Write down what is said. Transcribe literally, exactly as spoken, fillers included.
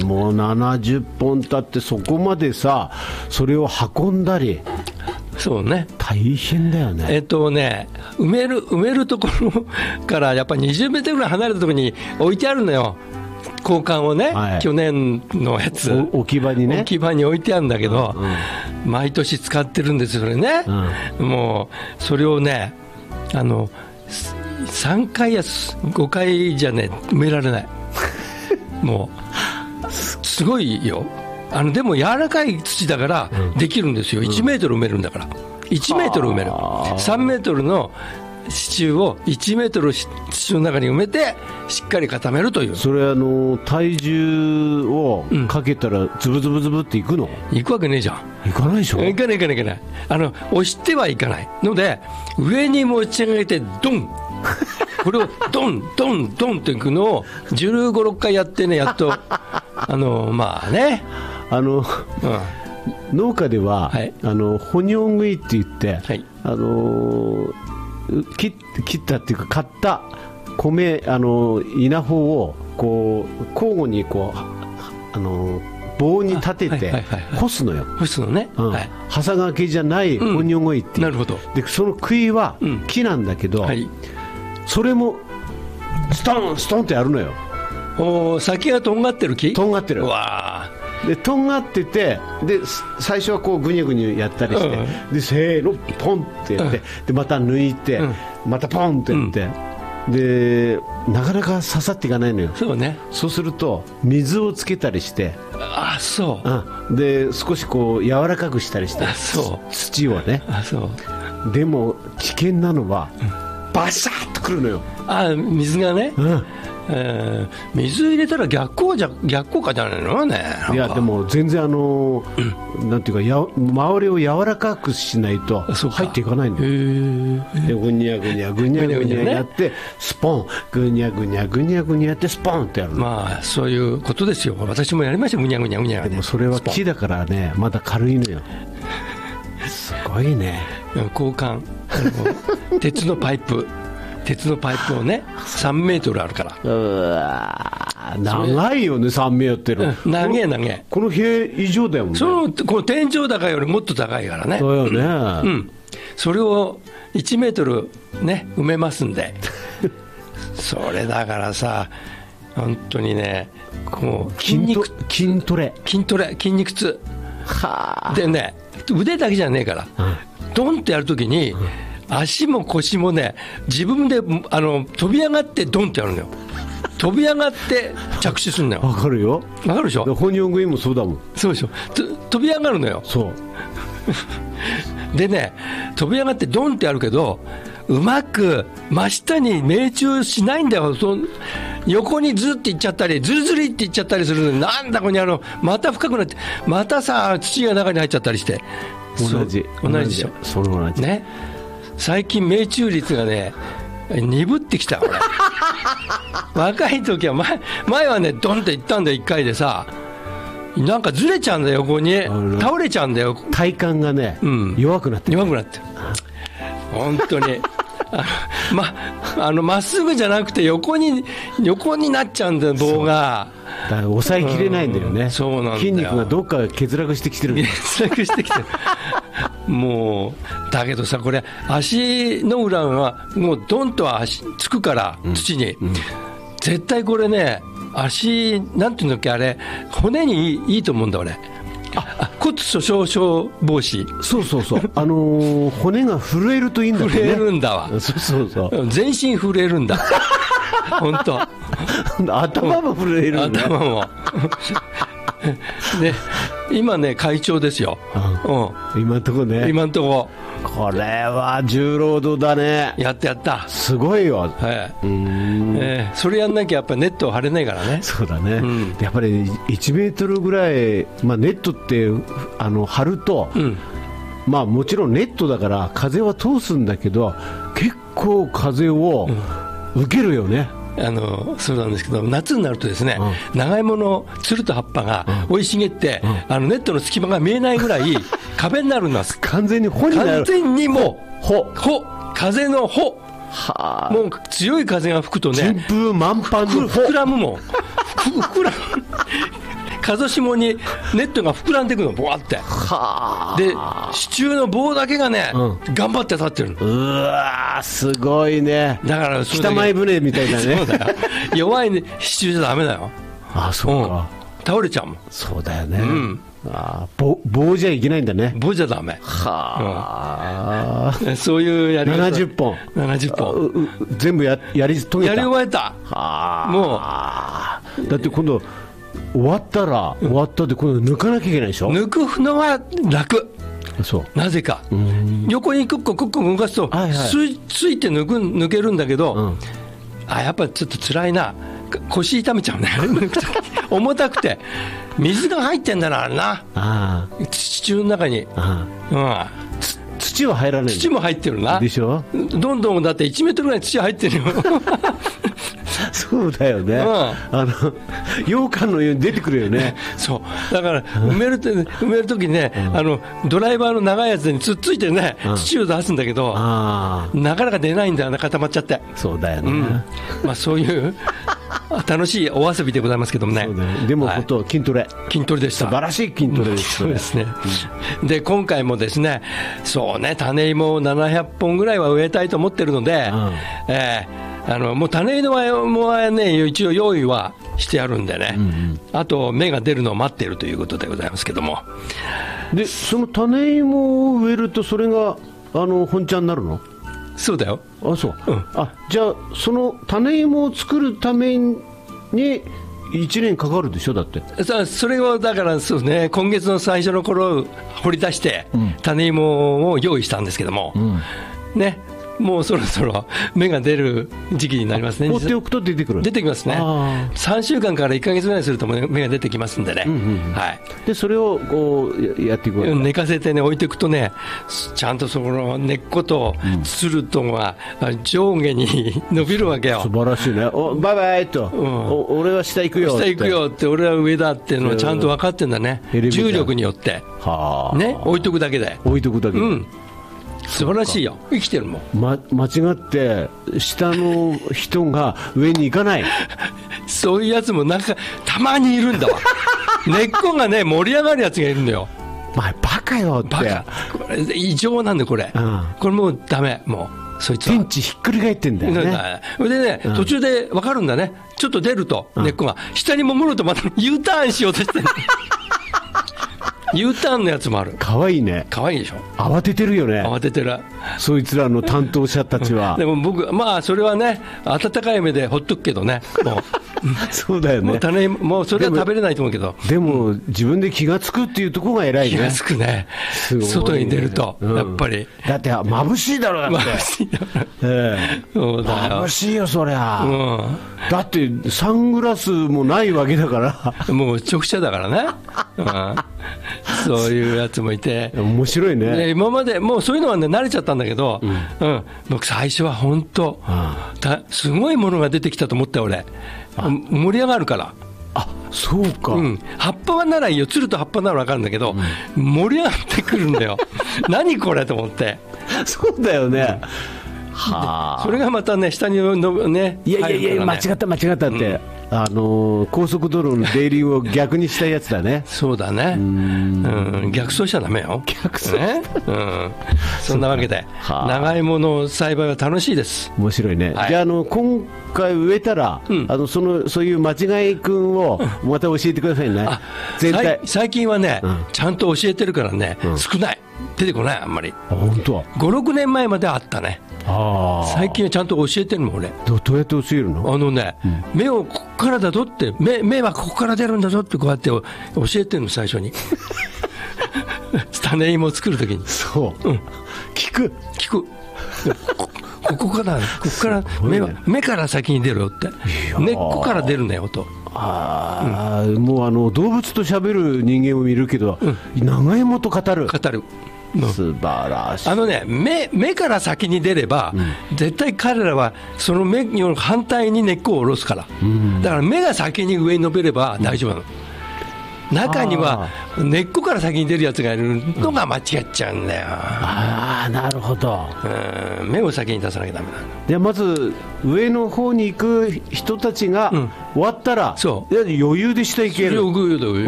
もうななじゅっぽん立ってそこまでさそれを運んだりそうね大変だよね。 えっとね埋める埋めるところからやっぱりにじゅうメートルぐらい離れたところに置いてあるのよ交換をね、はい、去年のやつ置き場にね置き場に置いてあるんだけど、うんうん、毎年使ってるんですよそれね、うん、もうそれをねあのさんかいやごかいじゃね埋められないもうすごいよ。あのでも柔らかい土だからできるんですよ、うん、いちメートル埋めるんだからいちメートル埋めるさんメートルの支柱をいちメートル土の中に埋めてしっかり固めるという。 それあの体重をかけたらズブズブズブっていくの、 うん、いくわけねえじゃん。 いかないでしょ。 いかないいかないいかない。あの押してはいかないので上に持ち上げてドンこれをドンドンドンっていくのをじゅうご、ろっかいやってねやっとあのまあねあの、うん農家では、はい、あのホニョングイって言って、はい、あの切, 切ったっていうか買った米あの稲穂をこう交互にこうあの棒に立てて干すのよ。 干すのね、 うんはい、はさがけじゃないホニョングイっていう、 うん、なるほど。 でその杭は木なんだけど、うんはい、それもストンストンってやるのよ。 お先がとんがってる木とんがってる。 うわでとんがっててで最初はこうグニュグニュやったりして、うん、でせーのポンってやって、うん、でまた抜いて、うん、またポンってやって、うん、でなかなか刺さっていかないのよ。 そうね。 そうすると水をつけたりしてあそう、 うん、で少しこう柔らかくしたりしてあそう土をねあそうでも危険なのは、うん、バシャッとくるのよ。 あ水がね、うんえー、水入れたら逆効じゃ逆効果じゃないのね。 いやでも全然あの、うん、なんていうかや周りを柔らかくしないと入っていかないんだよ。でぐにゃぐにゃぐにゃぐにゃやってスポンぐにゃぐにゃぐにゃぐにゃやってスポンってやるの。 まあそういうことですよ。私もやりましたぐにゃぐにゃぐにゃ。 でもそれは木だからねまだ軽いのよ。すごいね。 交換鉄のパイプ鉄のパイプをねさんメートルあるから。 うわ長いよねさんメートル、 うん、長い長い。 この部屋以上だよね。 そのこの天井高よりもっと高いからね。 そうよね、 うんうん、それをいちメートルね埋めますんでそれだからさ本当にねもう筋肉筋トレ筋トレ筋肉痛はでね腕だけじゃねえから、うん、ドンってやるときに、うん足も腰もね自分であの飛び上がってドンってやるのよ。飛び上がって着地するのよ。 わかるよ。 わかるでしょ。 ホニョングイもそうだもん。 そうでしょ。飛び上がるのよ。 そうでね飛び上がってドンってやるけどうまく真下に命中しないんだよ。そ横にずっていっちゃったりずるずるっていっちゃったりするのになんだここにあのまた深くなってまたさ土が中に入っちゃったりして同じ同じでしょ。 その同じね。最近命中率がね鈍ってきた若い時は 前, 前はねドンっていったんだよいっかいでさなんかずれちゃうんだよ横に倒れちゃうんだよ。 体幹がね、うん、弱くなって弱くなって本当にあまあのまっすぐじゃなくて横に横になっちゃうんだよ棒が。 だから抑えきれないんだよね、 うん、そうなんだよ。 筋肉がどっか欠落してきてる欠落してきてるもうだけどさこれ足の裏はもうドンと足つくから土に、うんうん、絶対これね足なんていうんだっけあれ骨にいい、いいと思うんだ俺。あ骨粗しょう症防止。そうそうそうあのー、骨が震えるといいんだよね。震えるんだわ。そうそうそう全身震えるんだ本当頭も震えるんだ頭もで今ね会長ですよ、うん、今んとこね今んとここれは重労働だね。やったやったすごいよ、はい、うーん、えー、それやんなきゃやっぱりネットを張れないからね。そうだね、うん、やっぱりいちメートルぐらい、まあ、ネットってあの張ると、うんまあ、もちろんネットだから風は通すんだけど結構風を受けるよね、うん、あのそうなんですけど夏になるとですね、うん、長芋のつると葉っぱが生い茂って、うん、あのネットの隙間が見えないぐらい壁になるんです。完全に穂になる。完全にもう穂穂風の穂はもう強い風が吹くとね順風満帆の穂膨らむもん膨らむ風下にネットが膨らんでいくの、ぼわって。で、支柱の棒だけがね、うん、頑張って立ってるの。 うわー、すごいね。 だから北前船みたいなね。 そうだよ。弱い、ね、支柱じゃダメだよ。 あ、そうか、 うん。倒れちゃうもん。 そうだよね。うん、あ、棒、棒じゃいけないんだね。 棒じゃダメ。 はあ、 うん、そういうやり方。 ななじゅっぽん。 ななじゅっぽん。 全部 や, やり遂げた。 やり終えた。 はあ。 もう。だって今度、終わったら、終わったで今度抜かなきゃいけないでしょ。 抜くのは楽。 そう。 なぜか。横にクッコクッコ動かすと、はいはい、つ, ついて抜く抜けるんだけど、うん、あ、やっぱちょっと辛いな。腰痛めちゃうね。重たくて。水が入ってんだな、あれな。あ、地中の中に。ああ、うん、 土は入らない。 土も入ってるな。 でしょ。 どんどんだっていちメートルぐらい土入ってるよ。 そうだよね、うん、あの羊羹のように出てくるよね。 そうだから埋めるって埋めるときにね、うん、あのドライバーの長いやつにつっついてね、うん、土を出すんだけど、なかなか出ないんだよな、固まっちゃって。 そうだよね、うん、 まあ、そういう楽しいお遊びでございますけどもね。 そうだね。でも、はい、筋トレ筋トレでした。 素晴らしい筋トレです。 そうですね、うん、で今回もですね、そうね、種芋をななひゃっぽんぐらいは植えたいと思ってるので、うん、えーあのもう種芋はね、一応用意はしてあるんでね、うんうん、あと芽が出るのを待っているということでございますけども。 でその種芋を植えるとそれがあの本茶になるの？ そうだよ。 あ、そう、うん、あ、じゃあその種芋を作るためにいちねんかかるでしょ。だってそれをだからそうですね、今月の最初の頃掘り出して種芋を用意したんですけども、うん、ね、もうそろそろ芽が出る時期になりますね。 放っておくと出てくる。 出てきますね。さんしゅうかんからいっかげつぐらいすると芽が出てきますんでね、うんうんうん、はい、 でそれをこうやっていくわけ。 寝かせてね、置いていくとね、ちゃんとそこの根っことつるとが上下に伸びるわけよ。 素晴らしいね。おバイバイと、うん、お俺は下行くよって、 下行くよって、俺は上だっていうのはちゃんと分かってんだね。重力によって、はね、置いとくだけで置いとくだけで、うん、 素晴らしいよ。生きてるもん、 ま、間違って下の人が上に行かないそういうやつもなんかたまにいるんだわ根っこがね盛り上がるやつがいるんだよ。 まあ、バカよって。バカ、 これ異常なんだこれ、うん、これもうダメ。もうそいつは天地ひっくり返ってんだよね。 でね、うん、途中で分かるんだね。ちょっと出ると根っこが、うん、下に潜るとまた U ターンしようとしてるU ターンのやつもある。 かわいいね。 かわいいでしょ。 慌ててるよね。 慌ててる。 そいつらの担当者たちはでも僕、まあそれはね、温かい目でほっとくけどね、もうそうだよね。 もう種もうそれは食べれないと思うけど、 でも、でも自分で気がつくっていうところが偉いね。 気がつくね。すごいね。外に出ると、うん、やっぱりだって眩しいだろ。だって眩しいだろ、えー、そうだよ。眩しいよそりゃ、うん、だってサングラスもないわけだからもう直射だからね、うん、そういうやつもいて面白いね。 で今までもうそういうのはね慣れちゃったんだけど、うんうん、僕最初は本当、うん、すごいものが出てきたと思ったよ俺。盛り上がるから。 あ、そうか、 うん、葉っぱはならいいよ、つると葉っぱなら分かるんだけど、うん、盛り上がってくるんだよ何これと思ってそうだよね、 うん、はあ、それがまたね下にのね、 いやいやいや、ね、間違った間違ったって、うん、あのー、高速道路の出入りを逆にしたやつだねそうだね、うん、うん、逆走しちゃダメよ。 逆走、 ね、うん、そんなわけで長芋の栽培は楽しいです。 面白いね、はい、じゃあ、あの今回植えたら、うん、あのそのそういう間違い君をまた教えてくださいね、うん、 全体最近はね、うん、ちゃんと教えてるからね、うん、少ない、出てこない、あんまり。 あ、本当。 ご、ろくねんまえまであったね。あ、最近はちゃんと教えてるの俺。 ど, どうやって教えるの？ あのね、うん、芽をここからだぞって、芽, 芽はここから出るんだぞってこうやって教えてるの最初に種芋を作るときに。 そう、うん、聞く聞くこ, ここからここから芽は芽から先に出るよって、根っこから出るんだよと。 あ、うん、もうあの動物と喋る人間を見るけど、うん、長芋と語る語る素晴らしい。 あのね、目, 目から先に出れば、うん、絶対彼らはその目に反対に根っこを下ろすから、うん、だから目が先に上に伸びれば大丈夫なの、うん、中には根っこから先に出るやつがいるのが間違っちゃうんだよ、うん、 ああ、なるほど、 うん、目を先に出さなきゃダメなんだ。 でまず上の方に行く人たちが終わったら、うん、そう余裕で下行ける。 余裕だよ、余